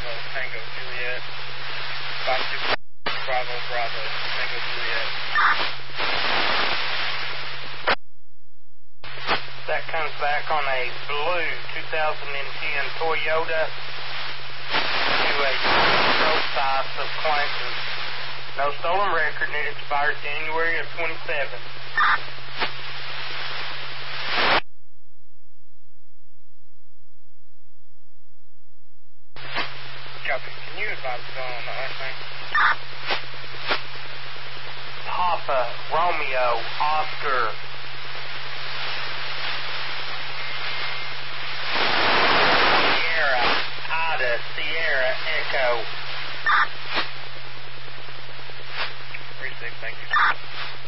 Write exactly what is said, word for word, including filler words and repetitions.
Bravo, Tango, Juliet. five two Bravo, Bravo, Tango, Juliet. That comes back on a blue two thousand ten Toyota to a road size of Clinton. No stolen record, and it expires January of twenty-seven. Copy. Can you advise us on that last name? Papa, Romeo, Oscar. Sierra, Ida, Sierra, Echo. three six, thank you.